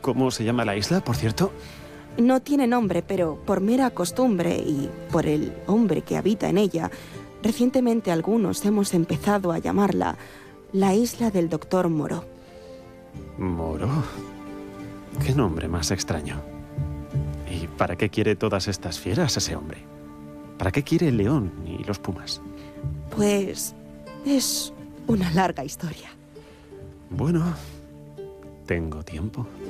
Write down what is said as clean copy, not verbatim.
¿Cómo se llama la isla, por cierto? No tiene nombre, pero por mera costumbre y por el hombre que habita en ella, recientemente algunos hemos empezado a llamarla la isla del Doctor Moreau. ¿Moreau? ¿Qué nombre más extraño? ¿Y para qué quiere todas estas fieras ese hombre? ¿Para qué quiere el león y los pumas? Pues es una larga historia. Bueno, tengo tiempo.